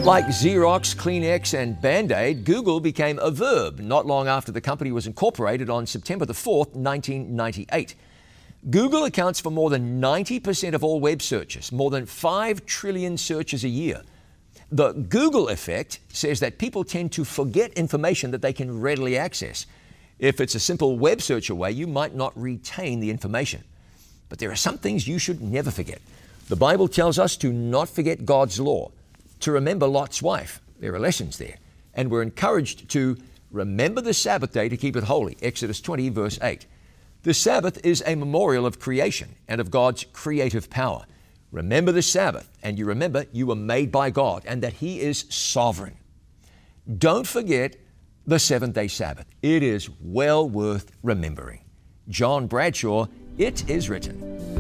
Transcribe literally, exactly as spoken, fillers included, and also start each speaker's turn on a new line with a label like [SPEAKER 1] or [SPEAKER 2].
[SPEAKER 1] Like Xerox, Kleenex, and Band-Aid, Google became a verb not long after the company was incorporated on September the fourth, nineteen ninety-eight. Google accounts for more than ninety percent of all web searches, more than five trillion searches a year. The Google effect says that people tend to forget information that they can readily access. If it's a simple web search away, you might not retain the information. But there are some things you should never forget. The Bible tells us to not forget God's law, to remember Lot's wife. There are lessons there. And we're encouraged to remember the Sabbath day to keep it holy. Exodus twenty, verse eight. The Sabbath is a memorial of creation and of God's creative power. Remember the Sabbath, and you remember you were made by God and that He is sovereign. Don't forget the seventh-day Sabbath. It is well worth remembering. John Bradshaw, It Is Written.